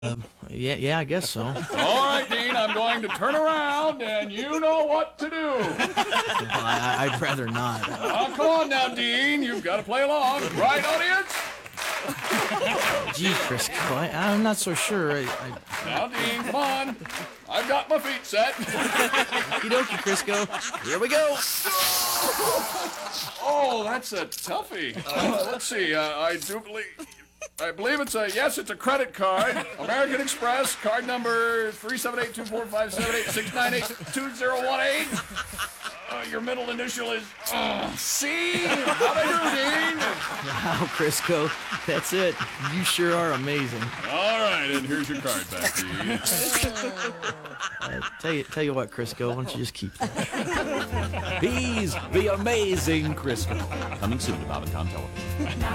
Yeah, I guess so. All right, Dean, I'm going to turn around, and you know what to do. I'd rather not. Oh, come on now, Dean. You've got to play along. Right, audience? Gee, Crisco, I'm not so sure. Now, Dean, come on. I've got my feet set. Okie dokie, Crisco. Here we go. Oh, that's a toughie. Let's see. I believe it's a credit card. American Express, card number 378-245-78-698-2018. Your middle initial is C. How do you do, Dean? Wow, Crisco, that's it. You sure are amazing. All right, and here's your card back, Dean. Tell you what, Crisco, why don't you just keep that? He's the amazing Crisco. Coming soon to Bob and Tom Television.